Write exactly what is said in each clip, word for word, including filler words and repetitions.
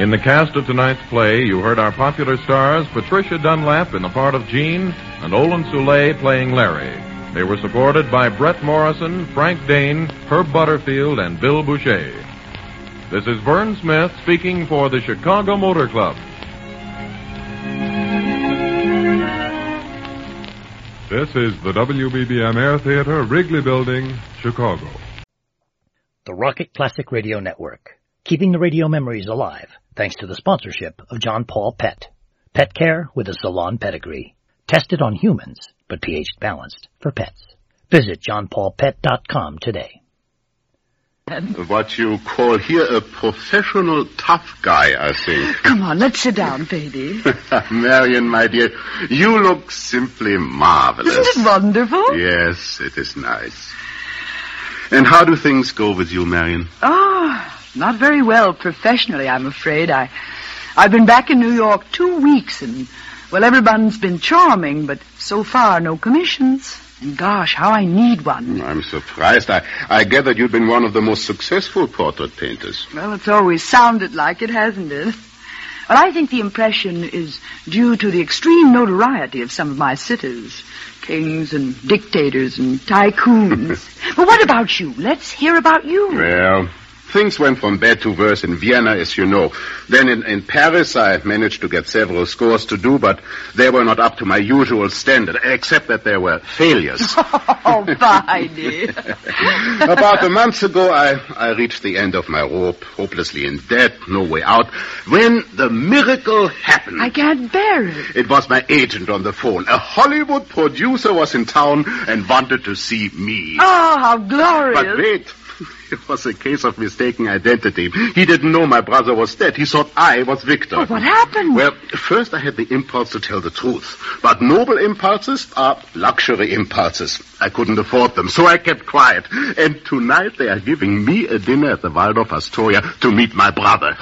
In the cast of tonight's play, you heard our popular stars, Patricia Dunlap in the part of Jean, and Olin Soule playing Larry. They were supported by Brett Morrison, Frank Dane, Herb Butterfield, and Bill Boucher. This is Vern Smith speaking for the Chicago Motor Club. This is the W B B M Air Theater, Wrigley Building, Chicago. The Rocket Classic Radio Network, keeping the radio memories alive thanks to the sponsorship of John Paul Pet. Pet care with a salon pedigree. Tested on humans, but pH balanced for pets. Visit john paul pet dot com today. What you call here a professional tough guy, I think. Come on, let's sit down, baby. Marion, my dear, you look simply marvelous. Isn't it wonderful? Yes, it is nice. And how do things go with you, Marion? Oh, not very well professionally, I'm afraid. I, I've been back in New York two weeks, and, well, everyone's been charming, but so far no commissions. And gosh, how I need one. I'm surprised. I, I gathered you've been one of the most successful portrait painters. Well, it's always sounded like it, hasn't it? Well, I think the impression is due to the extreme notoriety of some of my sitters. Kings and dictators and tycoons. But what about you? Let's hear about you. Well, things went from bad to worse in Vienna, as you know. Then in, in Paris, I managed to get several scores to do, but they were not up to my usual standard, except that there were failures. Oh, Bidey. About a month ago, I, I reached the end of my rope, hopelessly in debt, no way out, when the miracle happened. I can't bear it. It was my agent on the phone. A Hollywood producer was in town and wanted to see me. Oh, how glorious. But wait. It was a case of mistaken identity. He didn't know my brother was dead. He thought I was Victor. Oh, what happened? Well, first I had the impulse to tell the truth. But noble impulses are luxury impulses. I couldn't afford them, so I kept quiet. And tonight they are giving me a dinner at the Waldorf Astoria to meet my brother.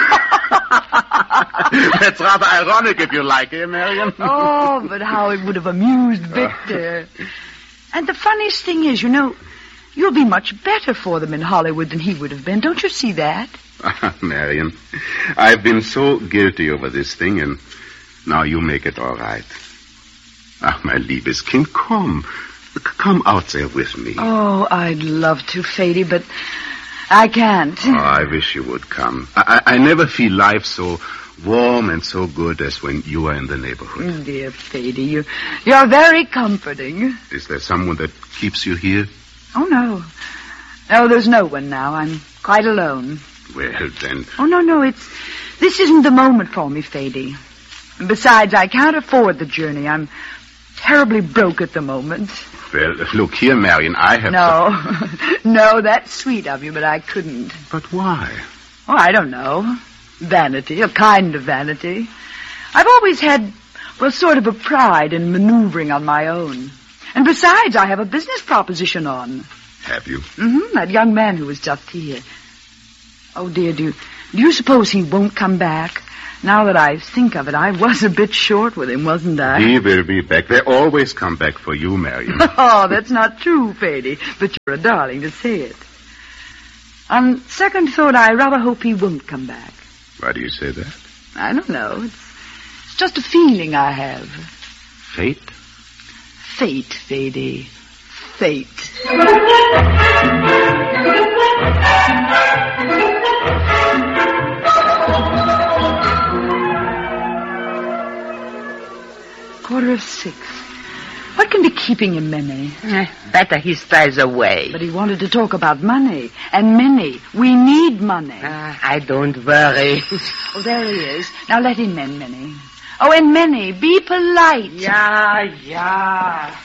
That's rather ironic, if you like, eh, Marion? Oh, but how it would have amused Victor. And the funniest thing is, you know, you'll be much better for them in Hollywood than he would have been. Don't you see that? Ah, Marion, I've been so guilty over this thing, and now you make it all right. Ah, my Liebeskind, come. Come out there with me. Oh, I'd love to, Fady, but I can't. Oh, I wish you would come. I, I, I never feel life so warm and so good as when you are in the neighborhood. Mm, dear Fady, you, you're very comforting. Is there someone that keeps you here? Oh, no. No, there's no one now. I'm quite alone. Well, then... Oh, no, no, it's... This isn't the moment for me, Fady. And besides, I can't afford the journey. I'm terribly broke at the moment. Well, look here, Marion, I have... No. No, that's sweet of you, but I couldn't. But why? Oh, I don't know. Vanity, a kind of vanity. I've always had, well, sort of a pride in maneuvering on my own. And besides, I have a business proposition on. Have you? Mm-hmm, that young man who was just here. Oh, dear, do, do you suppose he won't come back? Now that I think of it, I was a bit short with him, wasn't I? He will be back. They always come back for you, Marion. Oh, that's not true, Fady, but you're a darling to say it. On second thought, I rather hope he won't come back. Why do you say that? I don't know. It's, it's just a feeling I have. Fate? Fate, Fady. Fate. Quarter of six. What can be keeping him, Minnie? Eh, better he stays away. But he wanted to talk about money. And Minnie, we need money. Uh, I don't worry. Oh, there he is. Now let him in, Minnie. Oh, and Minnie, be polite. Yeah, yeah.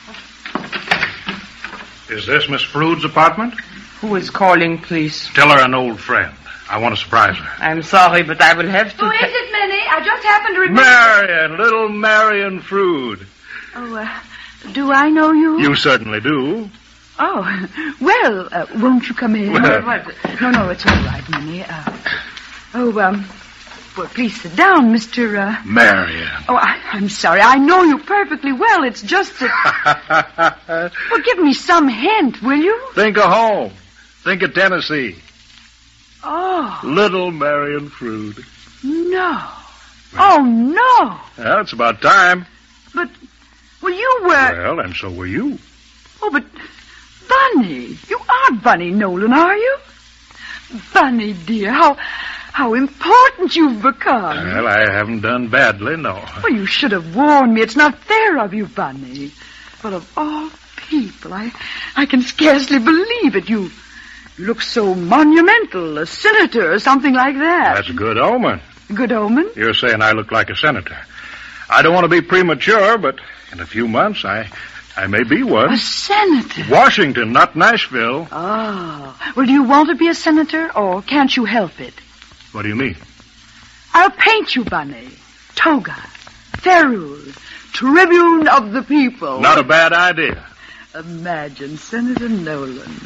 Is this Miss Frood's apartment? Who is calling, please? Tell her an old friend. I want to surprise her. I'm sorry, but I will have to... Who is it, Minnie? I just happened to remember... Marion, little Marion Frood. Oh, uh, do I know you? You certainly do. Oh, well, uh, won't you come in? Well, no, no, it's all right, Minnie. Uh, oh, um... Well, please sit down, Mister Uh... Marion. Oh, I, I'm sorry. I know you perfectly well. It's just that... Well, give me some hint, will you? Think of home. Think of Tennessee. Oh. Little Marion Frood. no. Oh, no. Well, it's about time. But, well, you were... Well, and so were you. Oh, but, Bunny, you are Bunny Nolan, are you? Bunny, dear, how how important you've become. Well, I haven't done badly, no. Well, you should have warned me. It's not fair of you, Bunny. But of all people, I I can scarcely believe it. You look so monumental, a senator or something like that. That's a good omen. Good omen? You're saying I look like a senator. I don't want to be premature, but in a few months, I I may be one. A senator? Washington, not Nashville. Oh. Well, do you want to be a senator, or can't you help it? What do you mean? I'll paint you, Bunny. Toga. Ferule. Tribune of the people. Not a bad idea. Imagine, Senator Nolan.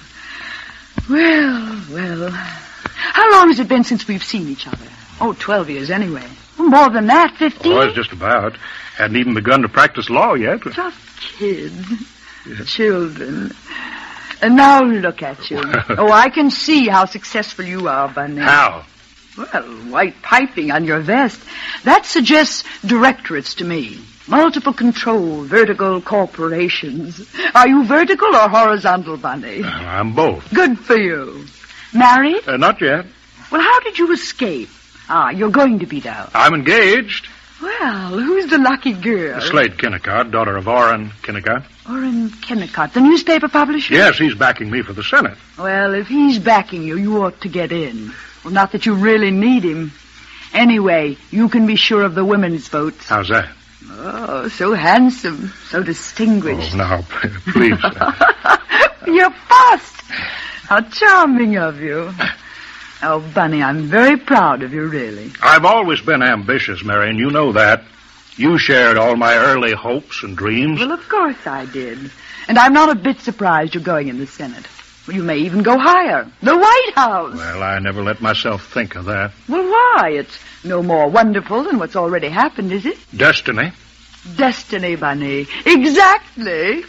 Well, well. How long has it been since we've seen each other? Oh, twelve years anyway. Well, more than that, fifteen? Oh, it's just about. Hadn't even begun to practice law yet. Just kids. Yes. Children. And now look at you. Oh, I can see how successful you are, Bunny. How? Well, white piping on your vest. That suggests directorates to me. Multiple control, vertical corporations. Are you vertical or horizontal, Bunny? Uh, I'm both. Good for you. Married? Uh, not yet. Well, how did you escape? Ah, you're going to be down. I'm engaged. Well, who's the lucky girl? Slade Kennicott, daughter of Orrin Kennicott. Orrin Kennicott, the newspaper publisher? Yes, he's backing me for the Senate. Well, if he's backing you, you ought to get in. Well, not that you really need him. Anyway, you can be sure of the women's votes. How's that? Oh, so handsome, so distinguished. Oh, now, please. You're fast. How charming of you. Oh, Bunny, I'm very proud of you, really. I've always been ambitious, Marion. You know that. You shared all my early hopes and dreams. Well, of course I did. And I'm not a bit surprised you're going in the Senate. Well, you may even go higher. The White House. Well, I never let myself think of that. Well, why? It's no more wonderful than what's already happened, is it? Destiny. Destiny, Bunny. Exactly.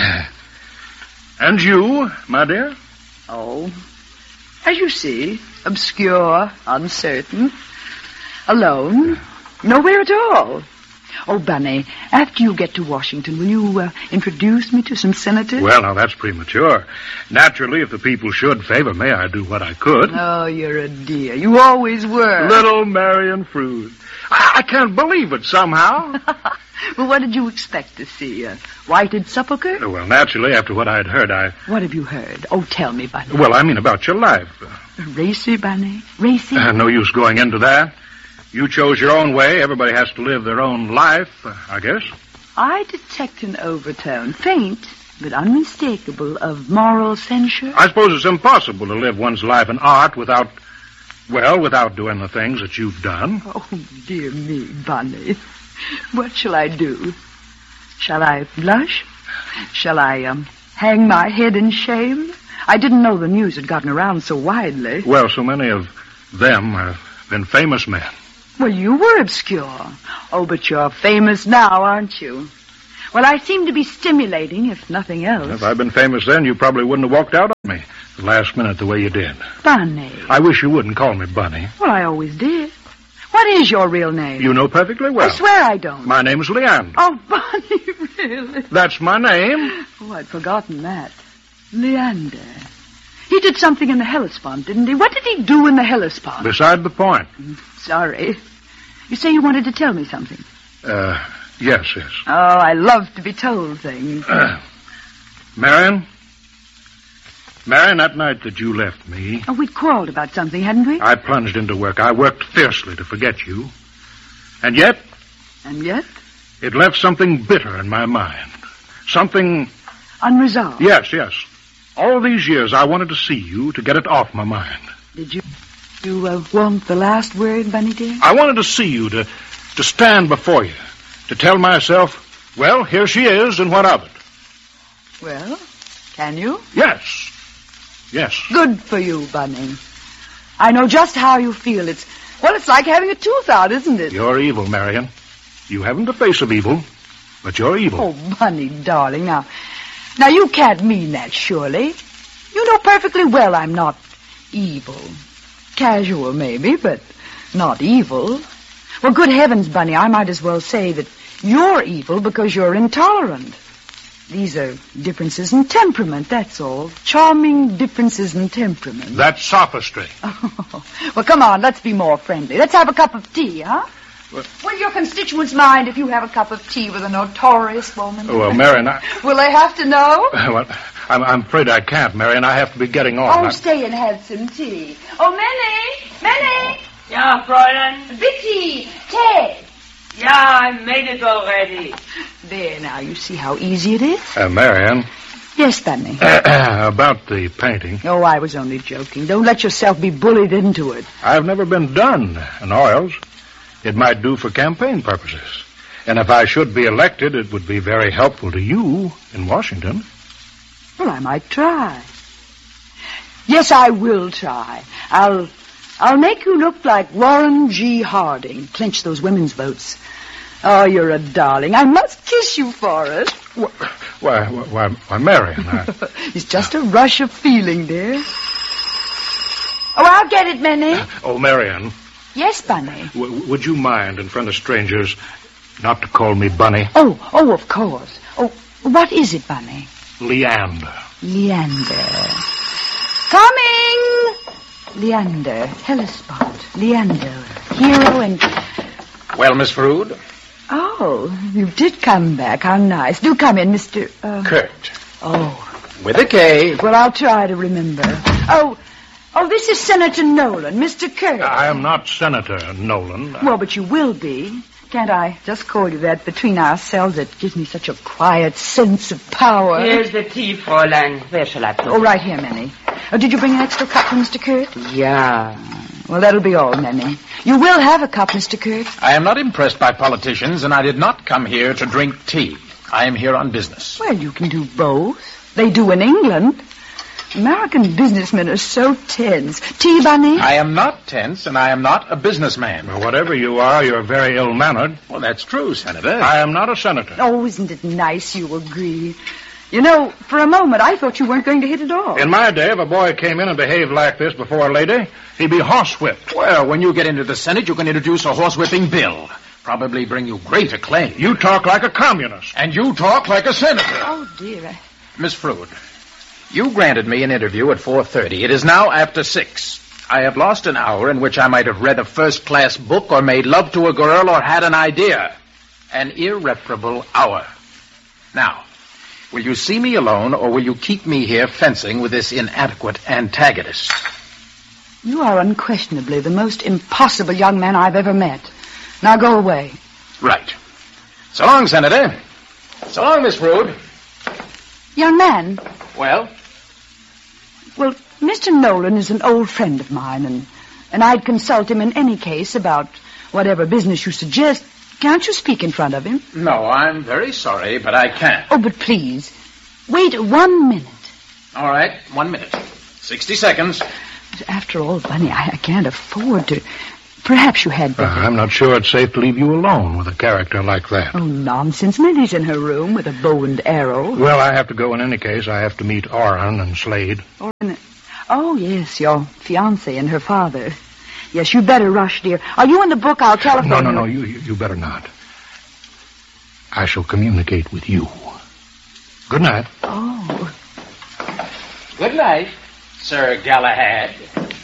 And you, my dear? Oh, as you see, obscure, uncertain, alone, nowhere at all. Oh, Bunny, after you get to Washington, will you uh, introduce me to some senators? Well, now, that's premature. Naturally, if the people should favor me, I'd do what I could. Oh, you're a dear. You always were. Little Marion Froude. I, I can't believe it somehow. Well, what did you expect to see? A whited sepulcher? Well, naturally, after what I'd heard, I... What have you heard? Oh, tell me, Bunny. Well, I mean about your life. Racy, Bunny? Racy? Uh, no use going into that. You chose your own way. Everybody has to live their own life, uh, I guess. I detect an overtone, faint but unmistakable, of moral censure. I suppose it's impossible to live one's life in art without, well, without doing the things that you've done. Oh, dear me, Bunny. What shall I do? Shall I blush? Shall I, um, hang my head in shame? I didn't know the news had gotten around so widely. Well, so many of them have been famous men. Well, you were obscure. Oh, but you're famous now, aren't you? Well, I seem to be stimulating, if nothing else. If I'd been famous then, you probably wouldn't have walked out on me the last minute the way you did. Bunny. I wish you wouldn't call me Bunny. Well, I always did. What is your real name? You know perfectly well. I swear I don't. My name's Leander. Oh, Bunny, really? That's my name. Oh, I'd forgotten that. Leander. He did something in the Hellespont, didn't he? What did he do in the Hellespont? Beside the point. Sorry. You say you wanted to tell me something? Uh, yes, yes. Oh, I love to be told things. Uh, Marion? Marion, that night that you left me... Oh, we'd quarreled about something, hadn't we? I plunged into work. I worked fiercely to forget you. And yet... And yet? It left something bitter in my mind. Something... Unresolved? Yes, yes. All these years I wanted to see you to get it off my mind. Did you... You uh, want the last word, Bunny dear? I wanted to see you, to, to stand before you, to tell myself, well, here she is, and what of it? Well, can you? Yes. Yes. Good for you, Bunny. I know just how you feel. It's, well, it's like having a tooth out, isn't it? You're evil, Marion. You haven't the face of evil, but you're evil. Oh, Bunny, darling, now... Now, you can't mean that, surely. You know perfectly well I'm not evil. Casual, maybe, but not evil. Well, good heavens, Bunny, I might as well say that you're evil because you're intolerant. These are differences in temperament, that's all. Charming differences in temperament. That's sophistry. Oh, well, come on, let's be more friendly. Let's have a cup of tea, huh? Well, Will your constituents mind if you have a cup of tea with a notorious woman? Oh, well, Marion, I... Will they have to know? Well, I'm, I'm afraid I can't, Marion. I have to be getting on. Oh, I... stay and have some tea. Oh, Minnie! Minnie! Ja, Fräulein. Vicky! Ted! Ja, I made it already. There, now, you see how easy it is? Uh, Marion, Yes, Bunny. about the painting. Oh, I was only joking. Don't let yourself be bullied into it. I've never been done in oils. It might do for campaign purposes. And if I should be elected, it would be very helpful to you in Washington. Well, I might try. Yes, I will try. I'll... I'll make you look like Warren G. Harding. Clinch those women's votes. Oh, you're a darling. I must kiss you for it. Why, why, why, why Marion, I... It's just a rush of feeling, dear. Oh, I'll get it, Minnie. Oh, Marion, Yes, Bunny. w- would you mind, in front of strangers, not to call me Bunny? Oh, oh, of course. Oh, what is it, Bunny? Leander. Leander. Coming! Leander, Hellespont, Leander, hero and... Well, Miss Frood? Oh, you did come back. How nice. Do come in, Mister Uh... Kurt. Oh. With a K. Well, I'll try to remember. Oh, oh, this is Senator Nolan, Mister Kurt. I am not Senator Nolan. Well, but you will be. Can't I just call you that between ourselves? It gives me such a quiet sense of power. Here's the tea, Fräulein. Where shall I put Oh, it? right here, Minnie. Oh, did you bring an extra cup for Mister Kurt? Ja. Well, that'll be all, Minnie. You will have a cup, Mister Kurt. I am not impressed by politicians, and I did not come here to drink tea. I am here on business. Well, you can do both. They do in England. American businessmen are so tense. Tea, Bunny? I am not tense, and I am not a businessman. Well, whatever you are, you're very ill-mannered. Well, that's true, Senator. I am not a senator. Oh, isn't it nice you agree? You know, for a moment, I thought you weren't going to hit at all. In my day, if a boy came in and behaved like this before a lady, he'd be horsewhipped. Well, when you get into the Senate, you can introduce a horsewhipping bill. Probably bring you great acclaim. You talk like a communist. And you talk like a senator. Oh, dear. Miss Frood, you granted me an interview at four thirty. It is now after six. I have lost an hour in which I might have read a first-class book or made love to a girl or had an idea. An irreparable hour. Now, will you see me alone, or will you keep me here fencing with this inadequate antagonist? You are unquestionably the most impossible young man I've ever met. Now go away. Right. So long, Senator. So long, Miss Frood. Young man, Well? well, Mister Nolan is an old friend of mine, and, and I'd consult him in any case about whatever business you suggest. Can't you speak in front of him? No, I'm very sorry, but I can't. Oh, but please, wait one minute. All right, one minute. Sixty seconds. After all, Bunny, I, I can't afford to... Perhaps you had Uh, better... I'm not sure it's safe to leave you alone with a character like that. Oh, nonsense. Minnie's in her room with a bow and arrow. Well, I have to go in any case. I have to meet Oren and Slade. Or in a... Oh, yes, your fiancé and her father. Yes, you better rush, dear. Are you in the book? I'll telephone No, no, you. no, you, you, you better not. I shall communicate with you. Good night. Oh. Good night, Sir Galahad.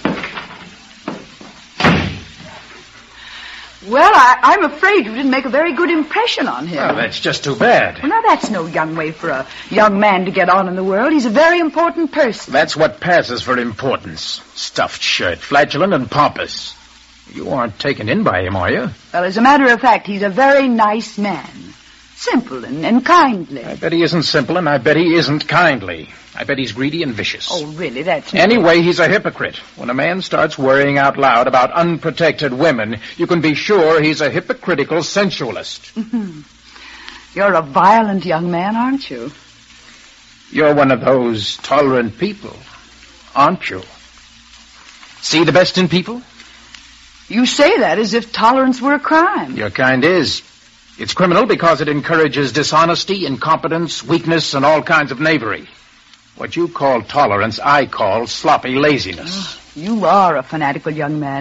Well, I, I'm afraid you didn't make a very good impression on him. Well, that's just too bad. Well, now, that's no young way for a young man to get on in the world. He's a very important person. That's what passes for importance. Stuffed shirt, flatulent and pompous. You aren't taken in by him, are you? Well, as a matter of fact, he's a very nice man. Simple and, and kindly. I bet he isn't simple, and I bet he isn't kindly. I bet he's greedy and vicious. Oh, really? That's... Anyway, he's a hypocrite. When a man starts worrying out loud about unprotected women, you can be sure he's a hypocritical sensualist. You're a violent young man, aren't you? You're one of those tolerant people, aren't you? See the best in people? You say that as if tolerance were a crime. Your kind is. It's criminal because it encourages dishonesty, incompetence, weakness, and all kinds of knavery. What you call tolerance, I call sloppy laziness. You are a fanatical young man.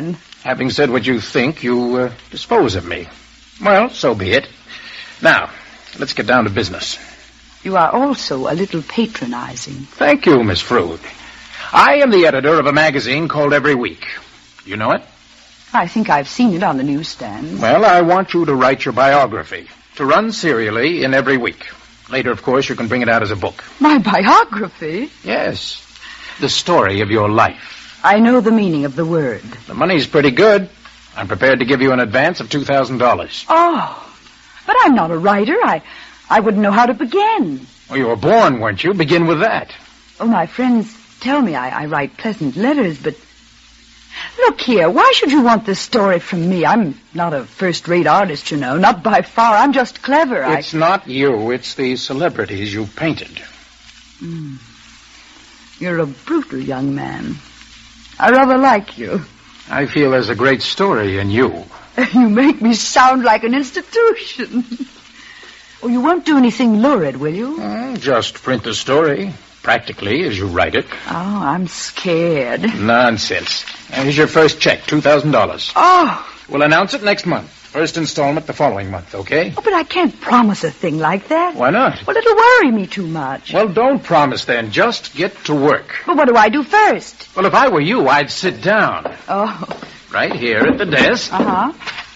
Having said what you think, you uh, dispose of me. Well, so be it. Now, let's get down to business. You are also a little patronizing. Thank you, Miss Frood. I am the editor of a magazine called Every Week. You know it? I think I've seen it on the newsstand. Well, I want you to write your biography, to run serially in Every Week. Later, of course, you can bring it out as a book. My biography? Yes. The story of your life. I know the meaning of the word. The money's pretty good. I'm prepared to give you an advance of two thousand dollars. Oh, but I'm not a writer. I, I wouldn't know how to begin. Well, you were born, weren't you? Begin with that. Oh, my friends tell me I, I write pleasant letters, but... Look here, why should you want this story from me? I'm not a first-rate artist, you know. Not by far. I'm just clever. It's I... not you. It's the celebrities you've painted. Mm. You're a brutal young man. I rather like you. I feel there's a great story in you. You make me sound like an institution. Oh, you won't do anything lurid, will you? Mm, just print the story, practically, as you write it. Oh, I'm scared. Nonsense. Now, here's your first check, two thousand dollars. Oh. We'll announce it next month. First installment the following month, okay? Oh, but I can't promise a thing like that. Why not? Well, it'll worry me too much. Well, don't promise then. Just get to work. But what do I do first? Well, if I were you, I'd sit down. Oh. Right here at the desk. Uh-huh.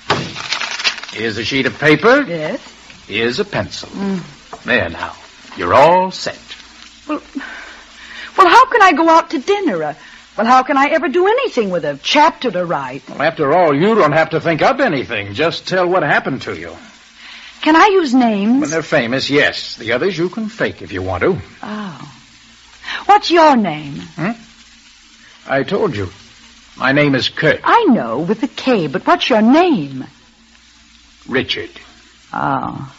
Here's a sheet of paper. Yes. Here's a pencil. Mm. There now. You're all set. Well, well, how can I go out to dinner? Uh, well, how can I ever do anything with a chapter to write? Well, after all, you don't have to think up anything. Just tell what happened to you. Can I use names? When they're famous, yes. The others you can fake if you want to. Oh. What's your name? Hmm? I told you. My name is Kurt. I know, with a K, but what's your name? Richard. Oh.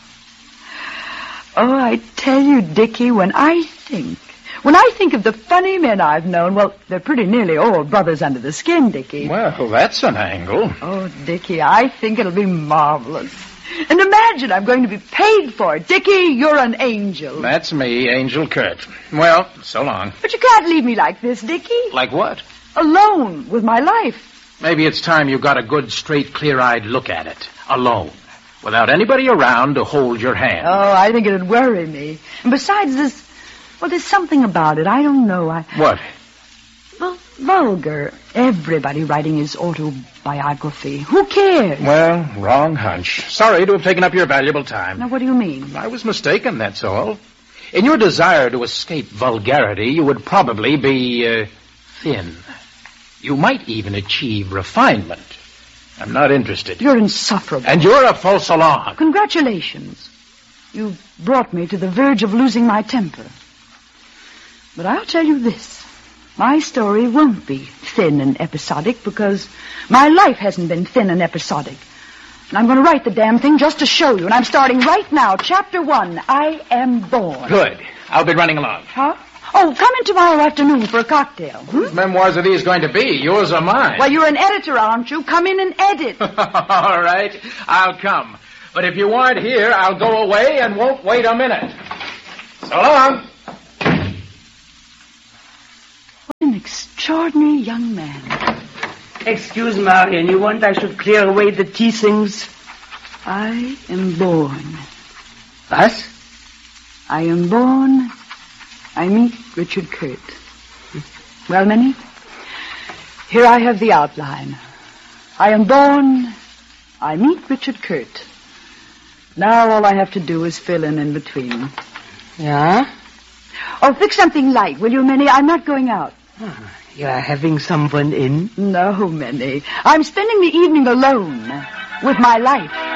Oh, I tell you, Dickie, when I think... When I think of the funny men I've known, well, they're pretty nearly all brothers under the skin, Dickie. Well, that's an angle. Oh, Dickie, I think it'll be marvelous. And imagine I'm going to be paid for it. Dickie, you're an angel. That's me, Angel Kurt. Well, so long. But you can't leave me like this, Dickie. Like what? Alone with my life. Maybe it's time you got a good, straight, clear-eyed look at it. Alone. Without anybody around to hold your hand. Oh, I think it'd worry me. And besides this... Well, there's something about it. I don't know. I... What? Well, vulgar. Everybody writing his autobiography. Who cares? Well, wrong hunch. Sorry to have taken up your valuable time. Now, what do you mean? I was mistaken, that's all. In your desire to escape vulgarity, you would probably be, uh, thin. You might even achieve refinement. I'm not interested. You're insufferable. And you're a false alarm. Congratulations. You brought me to the verge of losing my temper. But I'll tell you this. My story won't be thin and episodic because my life hasn't been thin and episodic. And I'm going to write the damn thing just to show you. And I'm starting right now. Chapter one, I Am Born. Good. I'll be running along. Huh? Oh, come in tomorrow afternoon for a cocktail. Hmm? Whose memoirs are these going to be? Yours or mine? Well, you're an editor, aren't you? Come in and edit. All right. I'll come. But if you aren't here, I'll go away and won't wait a minute. So long. What an extraordinary young man. Excuse, Marion, you want I should clear away the tea things? I am born. What? I am born. I meet Richard Kurt. Well, Minnie, here I have the outline. I am born. I meet Richard Kurt. Now all I have to do is fill in in between. Yeah? Oh, fix something light, will you, Minnie? I'm not going out. Oh, you are having someone in? No, Minnie. I'm spending the evening alone with my life.